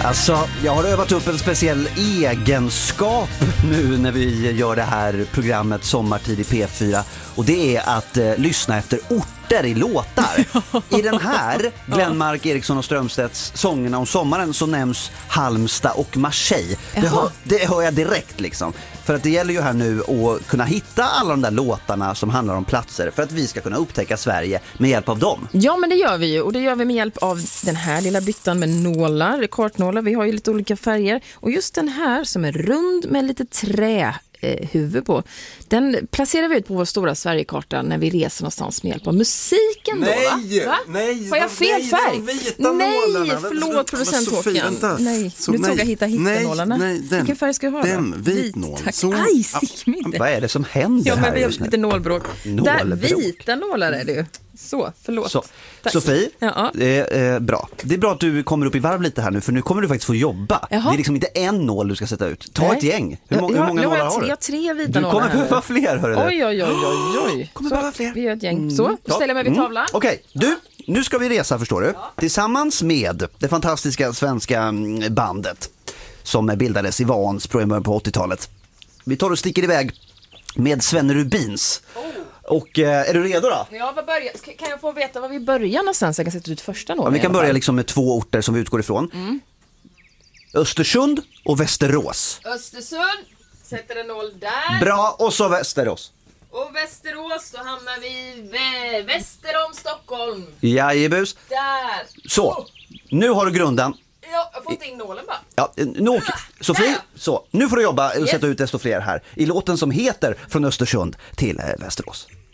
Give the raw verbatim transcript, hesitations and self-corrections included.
Alltså, jag har övat upp en speciell egenskap nu när vi gör det här programmet Sommartid i P fyra. Och det är att eh, lyssna efter orter i låtar. I den här, Glenmark, Eriksson och Strömstedts Sångerna om sommaren, så nämns Halmstad och Marseille. Det hör, det hör jag direkt liksom. För att det gäller ju här nu att kunna hitta alla de där låtarna som handlar om platser för att vi ska kunna upptäcka Sverige med hjälp av dem. Ja, men det gör vi ju. Och det gör vi med hjälp av den här lilla byttan med nålar, kartnålar. Vi har ju lite olika färger. Och just den här som är rund med lite trä eh, huvud på, den placerar vi ut på vår stora Sverigekarta när vi reser någonstans med hjälp av musiken. Nej, då, va? nej, har jag fel nej, färg? Nej, förlåt producent-Håkan. Nej, så, nu tog jag hitta hitta-nålarna. Nej, den, Vilken färg ska jag ha då? Den, vit nål. Tack. Så, Aj, stick mig inte. Vad är det som händer ja, men här vi har just nu? lite nålbråk. Nålbråk. Där, vita nålar är det ju. Så, förlåt. Så. Sofie, ja. det är eh, bra. Det är bra att du kommer upp i varv lite här nu, för nu kommer du faktiskt få jobba. Jaha. Det är liksom inte en nål du ska sätta ut. Ta Nej. ett gäng. Hur, må- ja, hur många nålar har du? Jag har tre vita Du nålar. kommer behöva fler, hörru. Oj, oj, oj, oj, oj. Kommer behöva fler. Vi gör ett gäng. Så, då ställer jag mig vid tavlan. Mm. Okej, okay. Du, nu ska vi resa, förstår du. Ja. Tillsammans med det fantastiska svenska bandet som bildades i Vansbro på åttiotalet. Vi tar och sticker iväg med Svenne Rubins. Oh. Och eh, är du redo då? Ja, vad börjar, kan jag få veta var vi börjar någonstans så jag kan sätta ut första någon? Ja, vi kan börja liksom med två orter som vi utgår ifrån. Mm. Östersund och Västerås. Östersund, sätter en noll där. Bra, och så Västerås. Och Västerås, då hamnar vi vä- väster om Stockholm. Jajebus. Där. Så, oh. nu har du grunden. Ja, jag får inte in nålen bara. Ja, nu åker. Sofie, så, nu får du jobba och sätta ut desto fler här. I låten som heter Från Östersund till eh, Västerås.